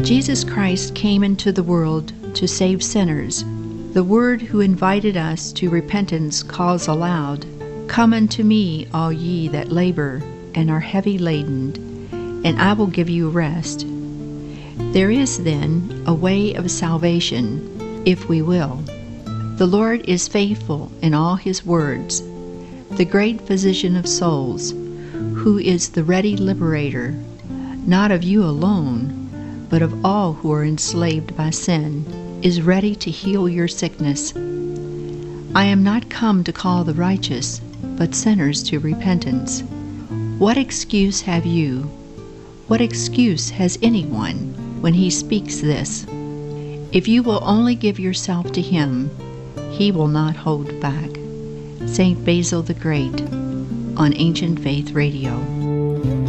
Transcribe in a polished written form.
Jesus Christ came into the world to save sinners. The Word who invited us to repentance calls aloud, "Come unto me, all ye that labor and are heavy laden, and I will give you rest." There is, then, a way of salvation, if we will. The Lord is faithful in all His words, the great physician of souls, who is the ready liberator, not of you alone, but of all who are enslaved by sin, is ready to heal your sickness. I am not come to call the righteous, but sinners to repentance. What excuse have you? What excuse has anyone when he speaks this? If you will only give yourself to Him, He will not hold back. St. Basil the Great on Ancient Faith Radio.